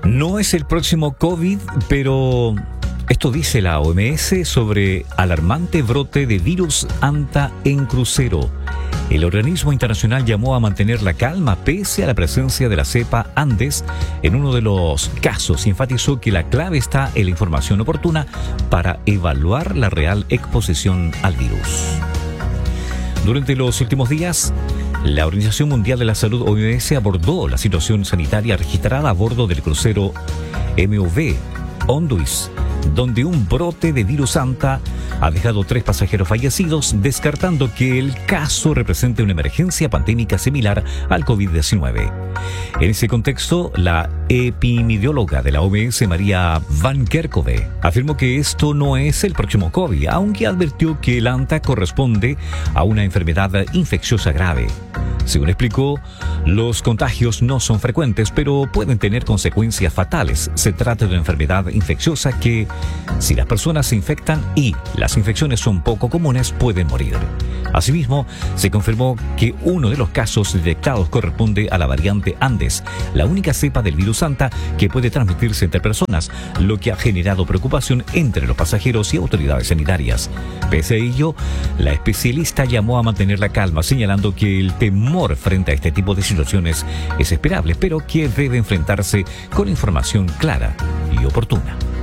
No es el próximo COVID, pero esto dice la OMS sobre alarmante brote de virus Anta en crucero. El organismo internacional llamó a mantener la calma pese a la presencia de la cepa Andes. En uno de los casos enfatizó que la clave está en la información oportuna para evaluar la real exposición al virus. Durante los últimos días, la Organización Mundial de la Salud (OMS) abordó la situación sanitaria registrada a bordo del crucero MV Onduis, donde un brote de virus Anta ha dejado 3 pasajeros fallecidos, descartando que el caso represente una emergencia pandémica similar al COVID-19. En ese contexto, la epidemióloga de la OMS, María Van Kerkhove, afirmó que esto no es el próximo COVID, aunque advirtió que el Anta corresponde a una enfermedad infecciosa grave. Según explicó, los contagios no son frecuentes, pero pueden tener consecuencias fatales. Se trata de una enfermedad infecciosa que, si las personas se infectan y las infecciones son poco comunes, pueden morir. Asimismo, se confirmó que uno de los casos detectados corresponde a la variante Andes, la única cepa del virus Anta que puede transmitirse entre personas, lo que ha generado preocupación entre los pasajeros y autoridades sanitarias. Pese a ello, la especialista llamó a mantener la calma, señalando que el temor frente a este tipo de situaciones es esperable, pero que debe enfrentarse con información clara y oportuna.